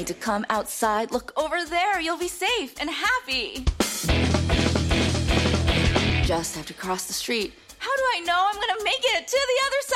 need to come outside. Look over there. You'll be safe and happy. Just have to cross the street. How do I know I'm gonna make it to the other side?